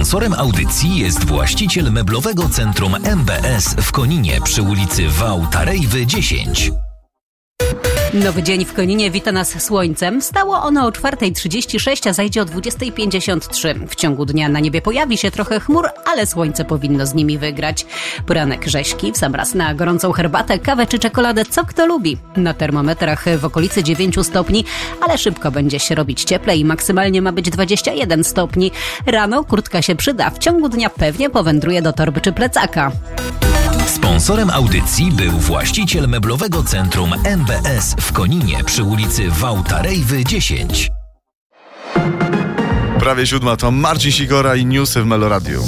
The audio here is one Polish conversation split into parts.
Sponsorem audycji jest właściciel meblowego centrum MBS w Koninie przy ulicy Wałtarejwy 10. Nowy dzień w Koninie wita nas słońcem. Stało ono o 4:36, a zajdzie o 20:53. W ciągu dnia na niebie pojawi się trochę chmur, ale słońce powinno z nimi wygrać. Poranek rzeźki, w sam raz na gorącą herbatę, kawę czy czekoladę, co kto lubi. Na termometrach w okolicy 9 stopni, ale szybko będzie się robić cieplej i maksymalnie ma być 21 stopni. Rano kurtka się przyda, w ciągu dnia pewnie powędruje do torby czy plecaka. Sponsorem audycji był właściciel meblowego centrum MBS w Koninie przy ulicy Wałtarejwy 10. Prawie 7, to Marcin Sikora i newsy w Meloradiu.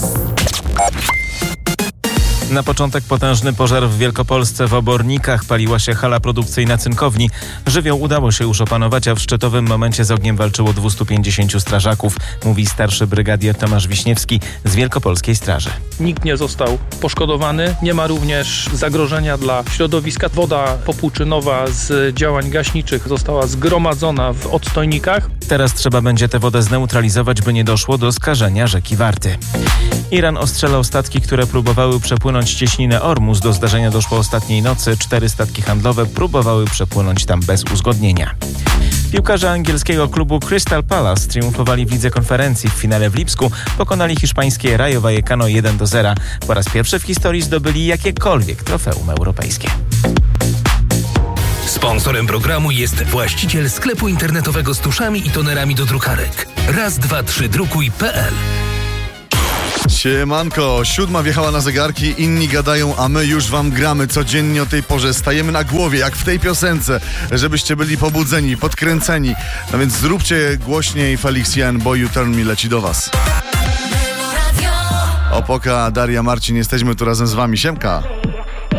Na początek potężny pożar w Wielkopolsce. W Obornikach paliła się hala produkcyjna cynkowni. Żywioł udało się już opanować, a w szczytowym momencie z ogniem walczyło 250 strażaków, mówi starszy brygadier Tomasz Wiśniewski z Wielkopolskiej Straży. Nikt nie został poszkodowany. Nie ma również zagrożenia dla środowiska. Woda popłuczynowa z działań gaśniczych została zgromadzona w odstojnikach. Teraz trzeba będzie tę wodę zneutralizować, by nie doszło do skażenia rzeki Warty. Iran ostrzelał statki, które próbowały przepłynąć cieśninę Ormus. Do zdarzenia doszło ostatniej nocy. 4 statki handlowe próbowały przepłynąć tam bez uzgodnienia. Piłkarze angielskiego klubu Crystal Palace triumfowali w Lidze Konferencji. W finale w Lipsku pokonali hiszpańskie Rayo Vallecano 1-0. Po raz pierwszy w historii zdobyli jakiekolwiek trofeum europejskie. Sponsorem programu jest właściciel sklepu internetowego z tuszami i tonerami do drukarek. raz2 3drukuj.pl. Siemanko, 7 wjechała na zegarki, inni gadają, a my już wam gramy codziennie o tej porze. Stajemy na głowie, jak w tej piosence, żebyście byli pobudzeni, podkręceni. No więc zróbcie głośniej, Felix Jan, Boy You Turn Me leci do was. Opoka, Daria, Marcin, jesteśmy tu razem z wami. Siemka.